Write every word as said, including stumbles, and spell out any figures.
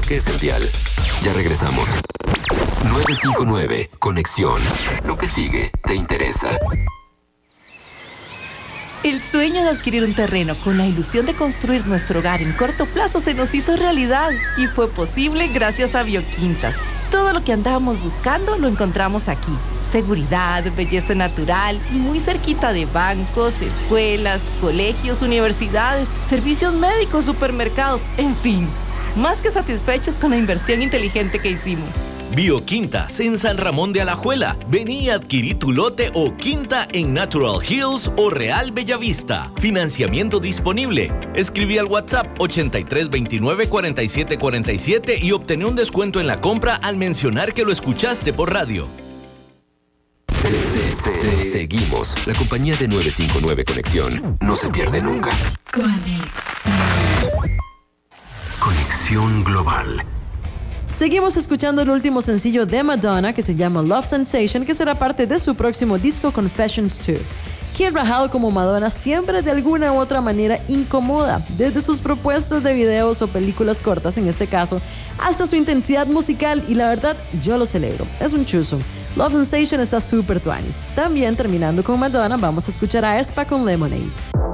que es el dial. Ya regresamos. nueve cinco nueve, Conexión. Lo que sigue te interesa. El sueño de adquirir un terreno con la ilusión de construir nuestro hogar en corto plazo se nos hizo realidad y fue posible gracias a Bioquintas. Todo lo que andábamos buscando lo encontramos aquí. Seguridad, belleza natural y muy cerquita de bancos, escuelas, colegios, universidades, servicios médicos, supermercados, en fin. Más que satisfechos con la inversión inteligente que hicimos. Bioquintas en San Ramón de Alajuela. Vení y adquirí tu lote o quinta en Natural Hills o Real Bellavista. Financiamiento disponible. Escribí al WhatsApp ochenta y tres veintinueve cuarenta y siete cuarenta y siete y obtené un descuento en la compra al mencionar que lo escuchaste por radio. Seguimos. La compañía de nueve cinco nueve Conexión no se pierde nunca. Conexión. Conexión Global. Seguimos escuchando el último sencillo de Madonna que se llama Love Sensation, que será parte de su próximo disco Confessions dos. Kid Rahal como Madonna siempre de alguna u otra manera incomoda, desde sus propuestas de videos o películas cortas en este caso, hasta su intensidad musical, y la verdad yo lo celebro, es un chuzo. Love Sensation está súper tuanis. También terminando con Madonna vamos a escuchar a Aespa con Lemonade.